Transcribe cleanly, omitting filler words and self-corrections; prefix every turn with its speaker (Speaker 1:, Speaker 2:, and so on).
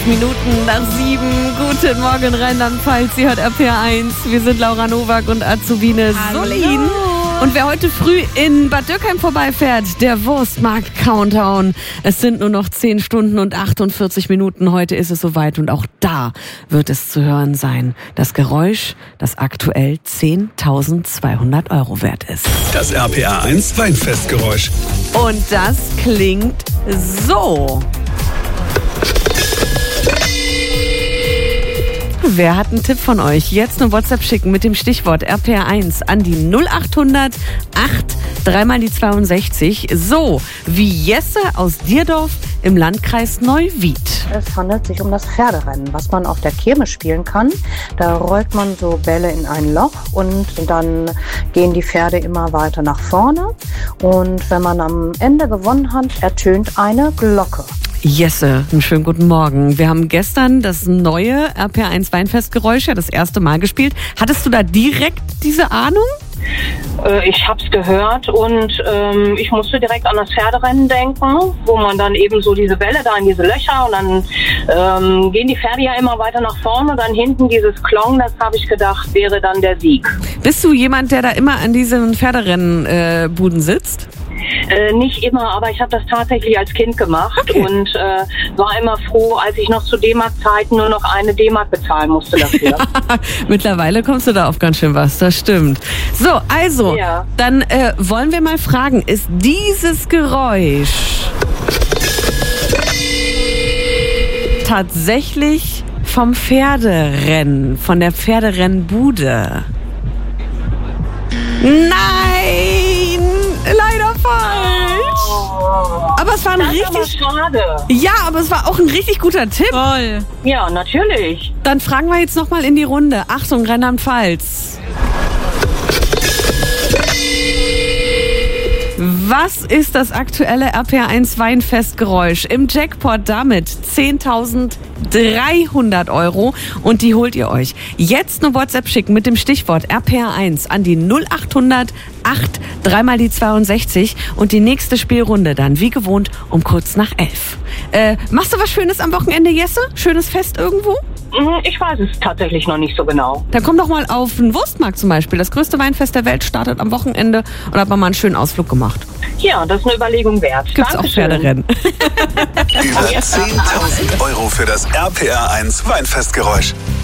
Speaker 1: Minuten nach 7. Guten Morgen Rheinland-Pfalz, sie hört RPR1. Wir sind Laura Nowak und Azubine Solin. Und wer heute früh in Bad Dürkheim vorbeifährt, der Wurstmarkt-Countdown. Es sind nur noch 10 Stunden und 48 Minuten. Heute ist es soweit und auch da wird es zu hören sein. Das Geräusch, das aktuell 10.200 € wert ist.
Speaker 2: Das RPR1 Weinfestgeräusch.
Speaker 1: Und das klingt so. Wer hat einen Tipp von euch? Jetzt eine WhatsApp schicken mit dem Stichwort RPR1 an die 0800 8 3 mal die 62. So wie Jesse aus Dierdorf im Landkreis Neuwied.
Speaker 3: Es handelt sich um das Pferderennen, was man auf der Kirmes spielen kann. Da rollt man so Bälle in ein Loch und dann gehen die Pferde immer weiter nach vorne. Und wenn man am Ende gewonnen hat, ertönt eine Glocke.
Speaker 1: Jesse, einen schönen guten Morgen. Wir haben gestern das neue RPR1 Weinfestgeräusch ja das erste Mal gespielt. Hattest du da direkt diese Ahnung?
Speaker 4: Ich hab's gehört und ich musste direkt an das Pferderennen denken, wo man dann eben so diese Bälle da in diese Löcher und dann gehen die Pferde ja immer weiter nach vorne und dann hinten dieses Klong, das habe ich gedacht, wäre dann der Sieg.
Speaker 1: Bist du jemand, der da immer an diesen Pferderennenbuden sitzt?
Speaker 4: Nicht immer, aber ich habe das tatsächlich als Kind gemacht und war immer froh, als ich noch zu D-Mark-Zeiten nur noch eine D-Mark bezahlen musste dafür.
Speaker 1: Mittlerweile kommst du da auf ganz schön was, das stimmt. So, also, dann wollen wir mal fragen, ist dieses Geräusch tatsächlich vom Pferderennen, von der Pferderennbude? Nein! Leider falsch! Aber es war ein richtig...
Speaker 4: Schade.
Speaker 1: Ja, aber es war auch ein richtig guter Tipp.
Speaker 5: Toll.
Speaker 4: Ja, natürlich.
Speaker 1: Dann fragen wir jetzt nochmal in die Runde. Achtung, Rheinland-Pfalz. Was ist das aktuelle RPR1 Weinfestgeräusch? Im Jackpot damit 10.300 € und die holt ihr euch. Jetzt eine WhatsApp schicken mit dem Stichwort RPR1 an die 0800 8 3 mal die 62 und die nächste Spielrunde dann wie gewohnt um kurz nach 11. Machst du was Schönes am Wochenende, Jesse? Schönes Fest irgendwo?
Speaker 4: Ich weiß es tatsächlich noch nicht so genau.
Speaker 1: Dann komm doch mal auf den Wurstmarkt zum Beispiel. Das größte Weinfest der Welt startet am Wochenende und hat man mal einen schönen Ausflug gemacht.
Speaker 4: Ja, das ist eine Überlegung wert.
Speaker 1: Gibt's auch Pferderennen.
Speaker 2: Über 10.000 € für das RPR1 Weinfestgeräusch.